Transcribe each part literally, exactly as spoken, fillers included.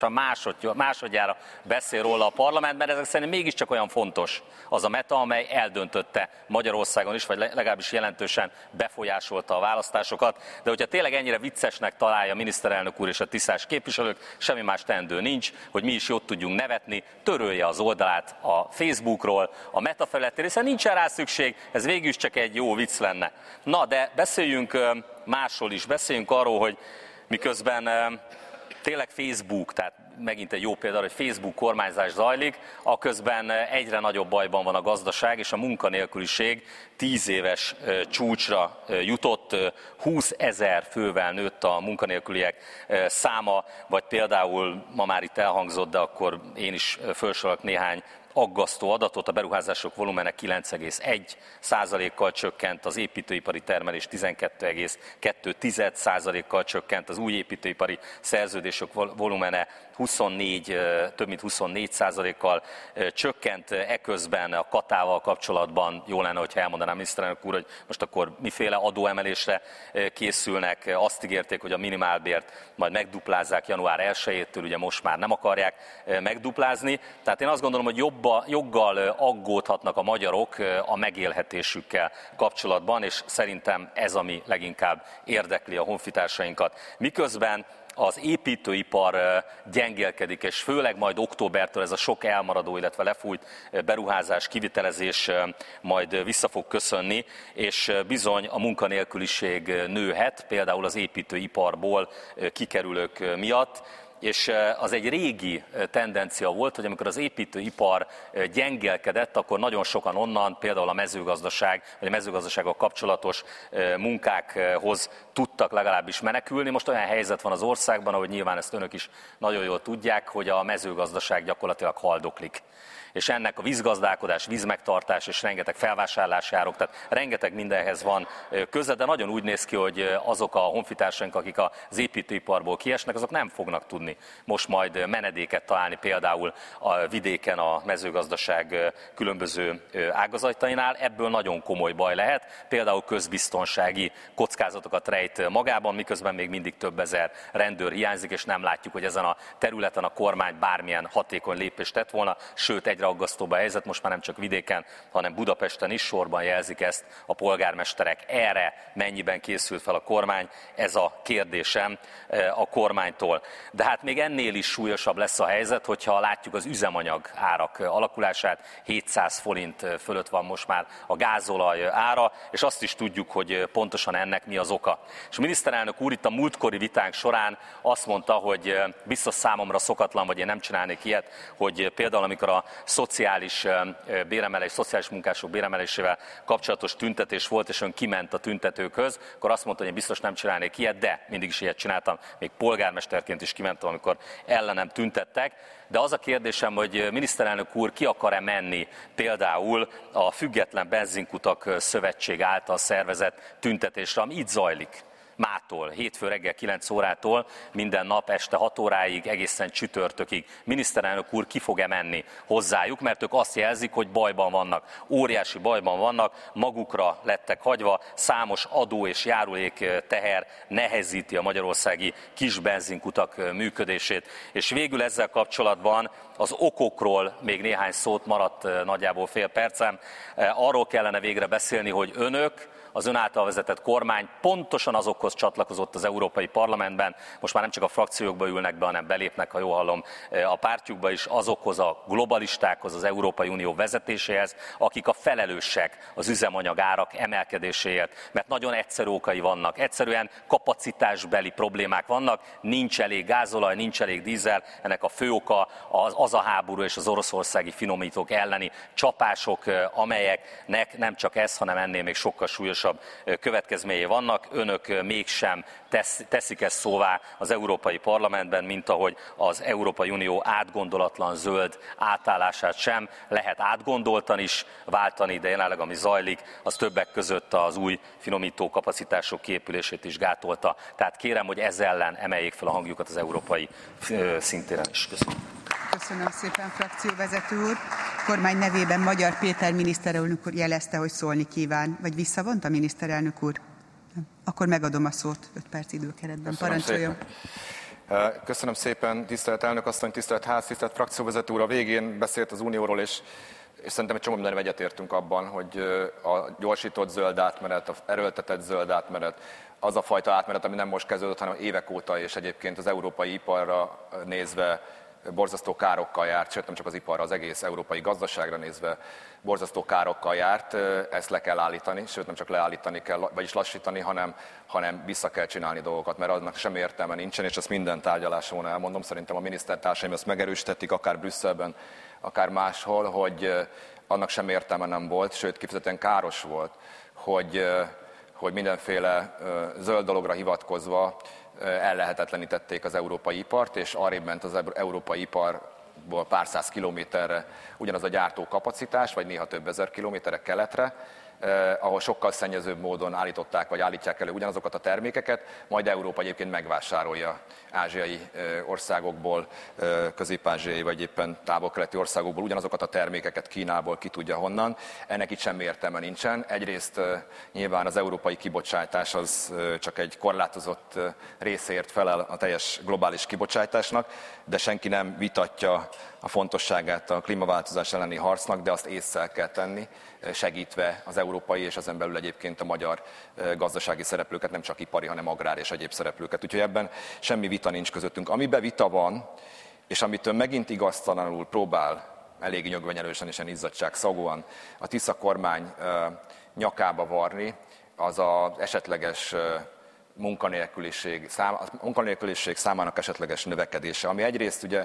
Másod, másodjára beszél róla a parlamentben, ezek szerint mégiscsak olyan fontos az a Meta, amely eldöntötte Magyarországon is, vagy legalábbis jelentősen befolyásolta a választásokat. De hogyha tényleg ennyire viccesnek találja a miniszterelnök úr és a tisztás képviselők, semmi más teendő nincs, hogy mi is jót tudjunk nevetni, törölje az oldalát a Facebookról, a Meta felületéről, hiszen nincsen rá szükség, ez végül is csak egy jó vicc lenne. Na, de beszéljünk másról is, beszéljünk arról, hogy miközben tényleg Facebook, tehát megint egy jó példa, hogy Facebook kormányzás zajlik, aközben egyre nagyobb bajban van a gazdaság, és a munkanélküliség tíz éves csúcsra jutott, húszezer fővel nőtt a munkanélküliek száma, vagy például ma már itt elhangzott, de akkor én is felsorolok néhány aggasztó adatot, a beruházások volumene kilenc egész egy százalékkal csökkent, az építőipari termelés tizenkét egész kettő százalékkal csökkent, az új építőipari szerződések volumene huszonnégy, több mint huszonnégy százalékkal csökkent, eközben a katával kapcsolatban jó lenne, hogyha elmondanám miniszterelnök úr, hogy most akkor miféle adóemelésre készülnek, azt ígérték, hogy a minimálbért majd megduplázzák január elsejétől, ugye most már nem akarják megduplázni, tehát én azt gondolom, hogy jobb joggal aggódhatnak a magyarok a megélhetésükkel kapcsolatban, és szerintem ez, ami leginkább érdekli a honfitársainkat. Miközben az építőipar gyengélkedik, és főleg majd októbertől ez a sok elmaradó, illetve lefújt beruházás, kivitelezés majd vissza fog köszönni, és bizony a munkanélküliség nőhet, például az építőiparból kikerülők miatt. És az egy régi tendencia volt, hogy amikor az építőipar gyengélkedett, akkor nagyon sokan onnan, például a mezőgazdaság, vagy a mezőgazdasággal kapcsolatos munkákhoz tudtak legalábbis menekülni. Most olyan helyzet van az országban, ahogy nyilván ezt önök is nagyon jól tudják, hogy a mezőgazdaság gyakorlatilag haldoklik. És ennek a vízgazdálkodás, vízmegtartás és rengeteg felvásárlási árok, tehát rengeteg mindenhez van köze, de nagyon úgy néz ki, hogy azok a honfitársaink, akik az építőiparból kiesnek, azok nem fognak tudni most majd menedéket találni például a vidéken a mezőgazdaság különböző ágazatainál. Ebből nagyon komoly baj lehet, például közbiztonsági kockázatokat rejt magában, miközben még mindig több ezer rendőr hiányzik, és nem látjuk, hogy ezen a területen a kormány bármilyen hatékony lépést tett volna, sőt egyre aggasztóbb a helyzet, most már nem csak vidéken, hanem Budapesten is sorban jelzik ezt a polgármesterek. Erre mennyiben készült fel a kormány? Ez a kérdésem a kormánytól. De hát még ennél is súlyosabb lesz a helyzet, hogyha látjuk az üzemanyag árak alakulását, hétszáz forint fölött van most már a gázolaj ára, és azt is tudjuk, hogy pontosan ennek mi az oka. És a miniszterelnök úr itt a múltkori vitánk során azt mondta, hogy biztos számomra szokatlan, vagy én nem csinálnék ilyet, hogy például amikor a szociális béremelés, szociális munkások béremelésével kapcsolatos tüntetés volt, és ön kiment a tüntetőkhöz, akkor azt mondta, hogy én biztos nem csinálnék ilyet, de mindig is ilyet csináltam, még polgármesterként is kimentem, amikor ellenem tüntettek. De az a kérdésem, hogy miniszterelnök úr ki akar-e menni például a Független Benzinkutak Szövetség által szervezett tüntetésre, ami itt zajlik. Mától, hétfő reggel kilenc órától minden nap este hat óráig, egészen csütörtökig. Miniszterelnök úr ki fog-e menni hozzájuk, mert ők azt jelzik, hogy bajban vannak, óriási bajban vannak, magukra lettek hagyva, számos adó és járulék teher nehezíti a magyarországi kis benzinkutak működését. És végül ezzel kapcsolatban az okokról még néhány szót maradt, nagyjából fél percem. Arról kellene végre beszélni, hogy önök, az ön által vezetett kormány pontosan azokhoz csatlakozott az Európai Parlamentben, most már nem csak a frakciókba ülnek be, hanem belépnek, ha jól hallom, a pártjukba is, azokhoz a globalistákhoz, az Európai Unió vezetéséhez, akik a felelősek az üzemanyag árak emelkedéséért, mert nagyon egyszerű okai vannak, egyszerűen kapacitásbeli problémák vannak, nincs elég gázolaj, nincs elég dízel, ennek a fő oka az, az a háború és az oroszországi finomítók elleni csapások, amelyeknek nem csak ez, hanem ennél még sokkal súlyosabb következményei vannak. Önök mégsem tesz, teszik ezt szóvá az Európai Parlamentben, mint ahogy az Európai Unió átgondolatlan zöld átállását sem lehet átgondoltan is váltani, de jelenleg ami zajlik, az többek között az új finomító kapacitások kiépülését is gátolta. Tehát kérem, hogy ezzel ellen emeljék fel a hangjukat az európai szintéren is. Köszönöm. Köszönöm szépen, frakcióvezető úr. Kormány nevében Magyar Péter miniszterelnök úr jelezte, hogy szólni kíván. Vagy visszavonta, miniszterelnök úr? Akkor megadom a szót öt perc időkeretben. Parancsoljon. Köszönöm szépen, tisztelt elnök asszony, tisztelt ház, tisztelt frakcióvezető úr. A végén beszélt az Unióról, és, és szerintem egy csomó mindenre egyetértünk abban, hogy a gyorsított zöld átmenet, az erőltetett zöld átmenet, az a fajta átmenet, ami nem most kezdődött, hanem évek óta, és egyébként az európai iparra nézve borzasztó károkkal járt, sőt nem csak az iparra, az egész európai gazdaságra nézve borzasztó károkkal járt, ezt le kell állítani, sőt nem csak leállítani kell, vagyis lassítani, hanem, hanem vissza kell csinálni dolgokat, mert annak semmi értelme nincsen, és ezt minden tárgyalásomon elmondom, szerintem a minisztertársaim ezt megerősítették, akár Brüsszelben, akár máshol, hogy annak semmi értelme nem volt, sőt kifejezetten káros volt, hogy, hogy mindenféle zöld dologra hivatkozva ellehetetlenítették az európai ipart, és arrébb ment az európai iparból pár száz kilométerre ugyanaz a gyártókapacitás, vagy néha több ezer kilométerre keletre, eh, ahol sokkal szennyezőbb módon állították, vagy állítják elő ugyanazokat a termékeket, majd Európa egyébként megvásárolja ázsiai eh, országokból, eh, közép-ázsiai, vagy éppen távol-keleti országokból ugyanazokat a termékeket Kínából, ki tudja honnan. Ennek itt semmi értelme nincsen. Egyrészt eh, nyilván az európai kibocsátás az eh, csak egy korlátozott eh, részért felel a teljes globális kibocsátásnak, de senki nem vitatja a fontosságát a klímaváltozás elleni harcnak, de azt ésszel kell tenni, segítve az európai és ezen belül egyébként a magyar gazdasági szereplőket, nem csak ipari, hanem agrár és egyéb szereplőket. Úgyhogy ebben semmi vita nincs közöttünk. Amiben vita van, és amitől megint igaztalanul próbál elég nyögvenyelősen és izzadságszagúan a Tisza kormány nyakába varni, az az esetleges munkanélküliség, szám, a munkanélküliség számának esetleges növekedése, ami egyrészt ugye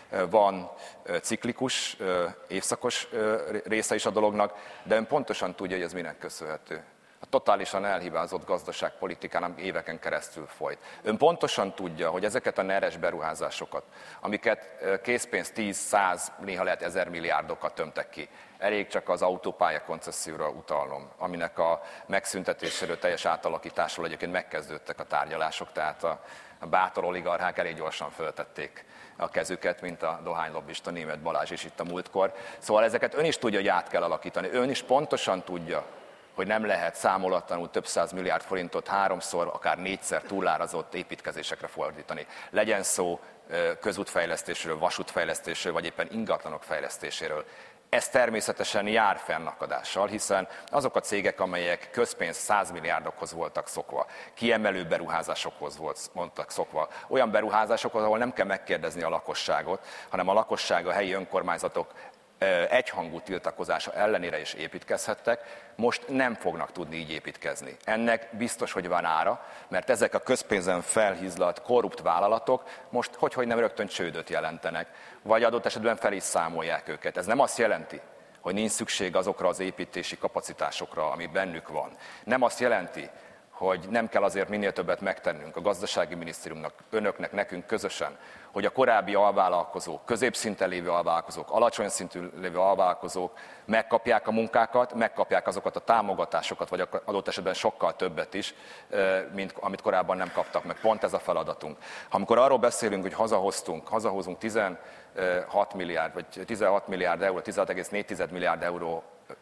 van ciklikus, évszakos része is a dolognak, de ön pontosan tudja, hogy ez minek köszönhető. A totálisan elhibázott gazdaságpolitikának éveken keresztül folyt. Ön pontosan tudja, hogy ezeket a neres beruházásokat, amiket készpénz tíz, száz, néha lehet ezer milliárdokat tömtek ki, elég csak az autópálya koncesszióra utalnom, aminek a megszüntetéséről, teljes átalakításról egyébként megkezdődtek a tárgyalások, tehát a, a bátor oligarchák elég gyorsan föltették a kezüket, mint a dohánylobbista Németh Balázs is itt a múltkor. Szóval ezeket ön is tudja, hogy át kell alakítani. Ön is pontosan tudja, hogy nem lehet számolatlanul több száz milliárd forintot háromszor, akár négyszer túlárazott építkezésekre fordítani. Legyen szó közútfejlesztésről, vasútfejlesztésről, vagy éppen ingatlanok fejlesztéséről. Ez természetesen jár fennakadással, hiszen azok a cégek, amelyek közpénz száz milliárdokhoz voltak szokva, kiemelő beruházásokhoz voltak szokva, olyan beruházásokhoz, ahol nem kell megkérdezni a lakosságot, hanem a lakosság, a helyi önkormányzatok egyhangú tiltakozása ellenére is építkezhettek, most nem fognak tudni így építkezni. Ennek biztos, hogy van ára, mert ezek a közpénzen felhízlalt korrupt vállalatok most hogyhogy nem rögtön csődöt jelentenek, vagy adott esetben fel is számolják őket. Ez nem azt jelenti, hogy nincs szükség azokra az építési kapacitásokra, ami bennük van. Nem azt jelenti, hogy nem kell azért minél többet megtennünk a gazdasági minisztériumnak, önöknek, nekünk közösen, hogy a korábbi alvállalkozók, középszinten lévő alvállalkozók, alacsony szintű lévő alvállalkozók megkapják a munkákat, megkapják azokat a támogatásokat, vagy adott esetben sokkal többet is, mint amit korábban nem kaptak meg. Pont ez a feladatunk. Ha amikor arról beszélünk, hogy hazahoztunk, hazahozunk tizenhat milliárd, vagy tizenhat milliárd euró, tizenhat egész négy milliárd euró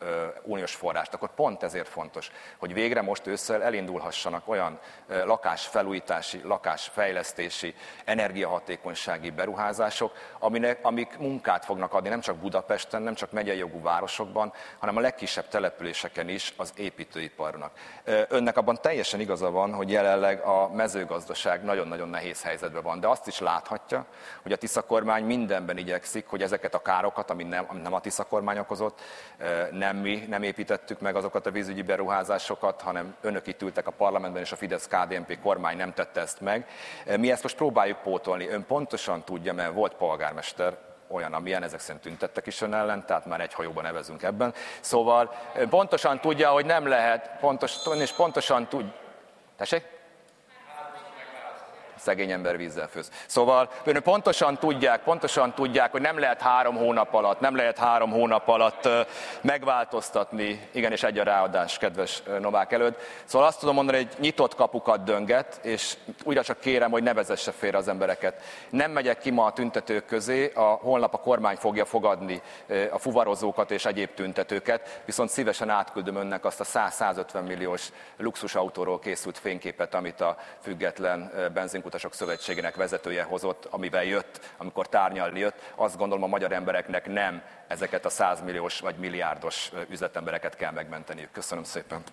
uniós forrást, akkor pont ezért fontos, hogy végre most ősszel elindulhassanak olyan lakásfelújítási, lakásfejlesztési, energiahatékonysági beruházások, aminek, amik munkát fognak adni nem csak Budapesten, nem csak megyei jogú városokban, hanem a legkisebb településeken is az építőiparnak. Önnek abban teljesen igaza van, hogy jelenleg a mezőgazdaság nagyon-nagyon nehéz helyzetben van, de azt is láthatja, hogy a Tisza kormány mindenben igyekszik, hogy ezeket a károkat, amit nem, amit nem a Tisza kormány okozott, nem mi nem építettük meg azokat a vízügyi beruházásokat, hanem önök itt ültek a parlamentben, és a Fidesz-ká dé en pé kormány nem tette ezt meg. Mi ezt most próbáljuk pótolni. Ön pontosan tudja, mert volt polgármester, olyan, amilyen, ezek szerint tüntettek is ön ellen, tehát már egy hajóban nevezünk ebben. Szóval ön pontosan tudja, hogy nem lehet, pontos, és pontosan tudja. Tessék? Szegény ember vízzel főz. Szóval önök pontosan tudják, pontosan tudják, hogy nem lehet három hónap alatt, nem lehet három hónap alatt megváltoztatni, igenis egy a ráadás, kedves Novák előtt. Szóval azt tudom mondani, hogy nyitott kapukat dönget, és újra csak kérem, hogy ne vezesse félre az embereket. Nem megyek ki ma a tüntetők közé, a, holnap a kormány fogja fogadni a fuvarozókat és egyéb tüntetőket, viszont szívesen átküldöm önnek azt a száz-százötven milliós luxusautóról készült fényképet, amit a független benzinkút Emberutasok Szövetségének vezetője hozott, amivel jött, amikor tárgyalni jött. Azt gondolom, a magyar embereknek nem ezeket a százmilliós vagy milliárdos üzletembereket kell megmenteniük. Köszönöm szépen.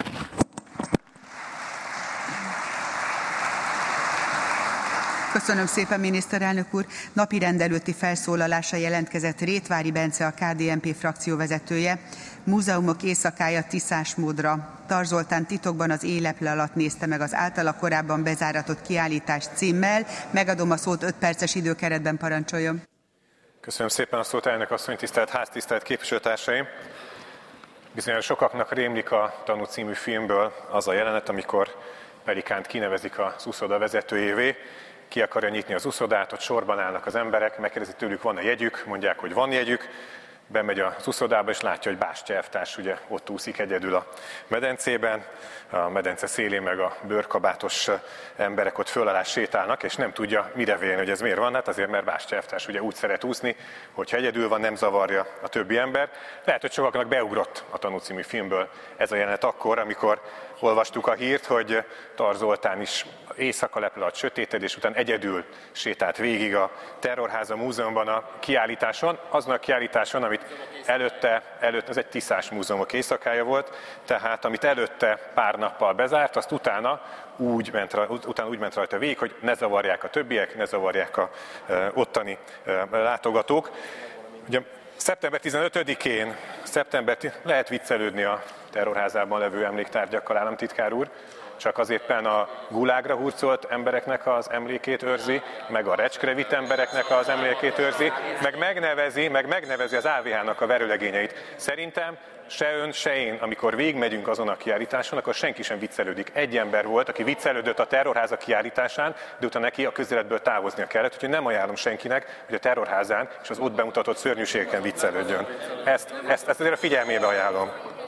Köszönöm szépen, miniszterelnök úr. Napirend előtti felszólalása jelentkezett Rétvári Bence, a ká dé en pé frakcióvezetője. Múzeumok éjszakája tiszás módra. Tar Zoltán titokban az éjleple alatt nézte meg az általa korábban bezáratott kiállítás címmel. Megadom a szót, öt perces időkeretben, parancsoljon. Köszönöm szépen a szót, elnök asszony, tisztelt ház, tisztelt képviselőtársaim! Bizonyos sokaknak rémlik a Tanú című filmből az a jelenet, amikor Pelikánt kinevezik az uszoda vezetőjévé, ki akarja nyitni az uszodát, ott sorban állnak az emberek, megkérdezik tőlük, van-e jegyük, mondják, hogy van jegyük, bemegy az uszodába, és látja, hogy Bástya elvtárs ugye ott úszik egyedül a medencében, a medence szélén meg a bőrkabátos emberek ott föl alá sétálnak, és nem tudja mire vélni, hogy ez miért van. Hát azért, mert Bástya elvtárs ugye úgy szeret úszni, hogyha egyedül van, nem zavarja a többi ember. Lehet, hogy sokaknak beugrott a Tanú című filmből ez a jelenet akkor, amikor olvastuk a hírt, hogy Tar Zoltán is éjszaka leple alatt sötétedés után egyedül sétált végig a Terrorháza Múzeumban a kiállításon, azon a kiállításon, amit előtte, előtt, ez egy tiszás múzeumok éjszakája volt, tehát amit előtte pár nappal bezárt, azt utána úgy ment, utána úgy ment rajta végig, hogy ne zavarják a többiek, ne zavarják a e, ottani e, látogatók. Ugye, szeptember tizenötödikén, szeptember, lehet viccelődni a Terrorházában levő emléktárgyakkal, államtitkár úr, csak az éppen a gulágra hurcolt embereknek az emlékét őrzi, meg a recskre vitt embereknek az emlékét őrzi, meg megnevezi, meg megnevezi az á vé há-nak a verőlegényeit. Szerintem se ön, se én, amikor végigmegyünk azon a kiállításon, akkor senki sem viccelődik. Egy ember volt, aki viccelődött a Terrorháza kiállításán, de utána neki a közéletből távoznia kellett, úgyhogy nem ajánlom senkinek, hogy a Terrorházán és az ott bemutatott szörnyűségeken viccelődjön. Ezt, ezt, ezt azért a figyelmébe ajánlom.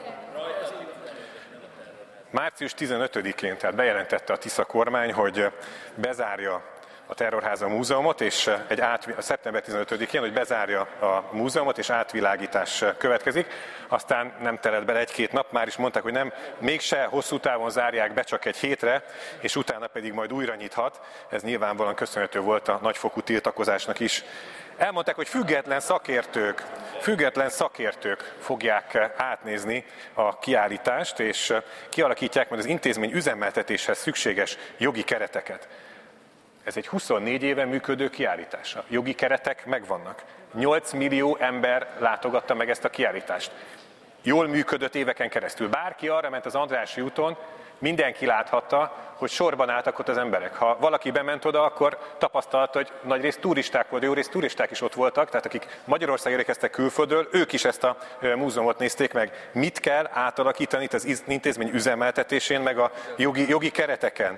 március tizenötödikén, tehát bejelentette a Tisza kormány, hogy bezárja a Terrorháza Múzeumot, és egy át, szeptember tizenötödikén, hogy bezárja a múzeumot, és átvilágítás következik. Aztán nem telett bele egy-két nap, már is mondták, hogy nem, mégse hosszú távon zárják be, csak egy hétre, és utána pedig majd újra nyithat. Ez nyilvánvalóan köszönhető volt a nagyfokú tiltakozásnak is. Elmondták, hogy független szakértők, független szakértők fogják átnézni a kiállítást, és kialakítják majd az intézmény üzemeltetéshez szükséges jogi kereteket. Ez egy huszonnégy éve működő kiállítás. A jogi keretek megvannak. nyolc millió ember látogatta meg ezt a kiállítást. Jól működött éveken keresztül. Bárki arra ment az Andrássy úton, mindenki láthatta, hogy sorban álltak ott az emberek. Ha valaki bement oda, akkor tapasztalta, hogy nagyrészt turisták volt, jó részt turisták is ott voltak, tehát akik Magyarországra érkeztek külföldről, ők is ezt a múzeumot nézték meg. Mit kell átalakítani itt az intézmény üzemeltetésén, meg a jogi, jogi kereteken?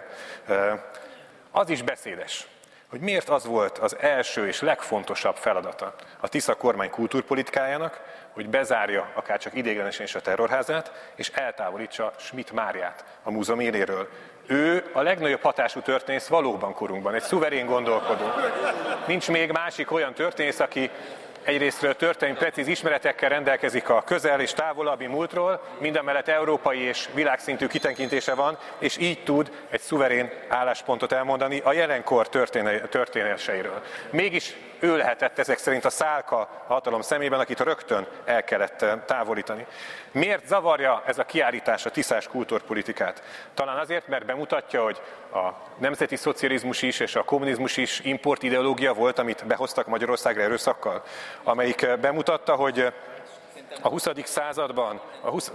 Az is beszédes, hogy miért az volt az első és legfontosabb feladata a Tisza kormány kultúrpolitikájának, hogy bezárja akárcsak ideiglenesen is a Terrorházát, és eltávolítsa Schmidt Máriát a múzeum éléről. Ő a legnagyobb hatású történész valóban korunkban, egy szuverén gondolkodó. Nincs még másik olyan történész, aki egyrésztről történelmi precíz ismeretekkel rendelkezik a közel és távolabbi múltról, mindamellett európai és világszintű kitekintése van, és így tud egy szuverén álláspontot elmondani a jelenkor történéseiről. Mégis ő lehetett ezek szerint a szálka hatalom szemében, akit rögtön el kellett távolítani. Miért zavarja ez a kiállítás a tiszás kultúrpolitikát? Talán azért, mert bemutatja, hogy a nemzeti szocializmus is és a kommunizmus is importideológia volt, amit behoztak Magyarországra erőszakkal, amelyik bemutatta, hogy a huszadik században, a huszadik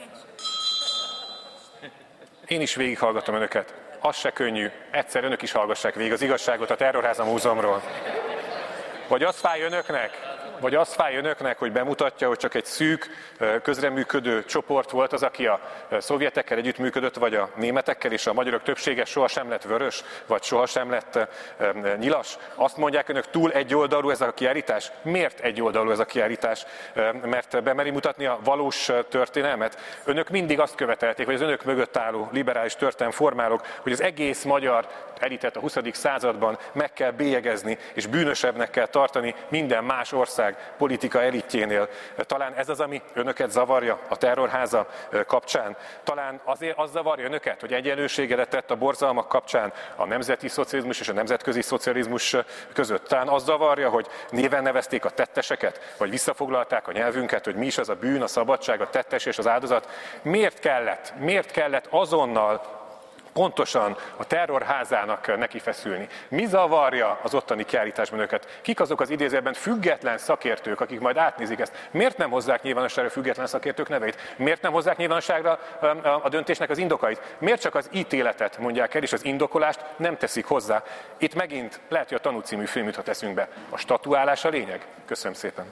Én is végighallgatom önöket. Az se könnyű. Egyszer önök is hallgassák végig az igazságot a Terrorháza Múzeumról. Vagy az fáj önöknek, vagy az fáj önöknek, hogy bemutatja, hogy csak egy szűk, közreműködő csoport volt az, aki a szovjetekkel együttműködött, vagy a németekkel, és a magyarok többsége sohasem lett vörös, vagy sohasem lett nyilas. Azt mondják önök, túl egyoldalú ez a kiállítás? Miért egyoldalú ez a kiállítás? Mert bemeri mutatni a valós történelmet? Önök mindig azt követelték, hogy az önök mögött álló liberális történelmi formálók, hogy az egész magyar elitet a huszadik században meg kell bélyegezni, és bűnösebbnek kell tartani minden más ország politika elitjénél. Talán ez az, ami önöket zavarja a terrorháza kapcsán? Talán azért az zavarja önöket, hogy egyenlőségre tett a borzalmak kapcsán a nemzeti szocializmus és a nemzetközi szocializmus között? Talán az zavarja, hogy néven nevezték a tetteseket, vagy visszafoglalták a nyelvünket, hogy mi is az a bűn, a szabadság, a tettes és az áldozat? Miért kellett, miért kellett azonnal pontosan a terrorházának neki feszülni? Mi zavarja az ottani kiállításban őket? Kik azok az idézőben független szakértők, akik majd átnézik ezt? Miért nem hozzák nyilvánosságra független szakértők neveit? Miért nem hozzák nyilvánosságra a döntésnek az indokait? Miért csak az ítéletet mondják el, és az indokolást nem teszik hozzá? Itt megint lehet, hogy a Tanú című film jutott eszünkbe. A statuálás a lényeg? Köszönöm szépen.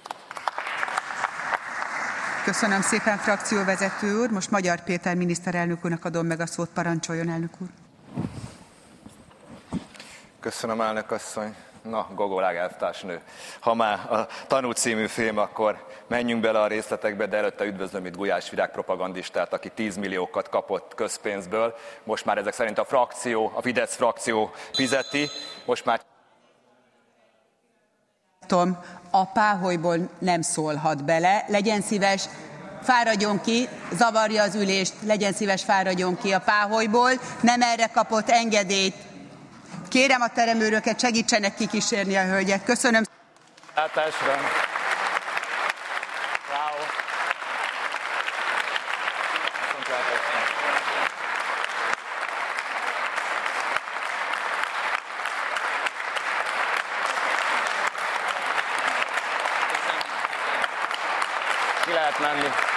Köszönöm szépen, frakcióvezető úr. Most Magyar Péter miniszterelnök úrnak adom meg a szót. Parancsoljon, elnök úr. Köszönöm, elnök asszony. Na, Gogolág elvtársnő. Ha már a Tanú című film, akkor menjünk bele a részletekbe, de előtte üdvözlöm itt Gulyás Virág propagandistát, aki tíz milliókat kapott közpénzből. Most már ezek szerint a frakció, a Fidesz frakció fizeti. Most már... Tom, a páholyból nem szólhat bele. Legyen szíves, fáradjon ki, zavarja az ülést, legyen szíves, fáradjon ki a páholyból. Nem erre kapott engedélyt. Kérem a teremőröket, segítsenek kikísérni a hölgyet. Köszönöm. Látásra. Wow. Ki lehet menni.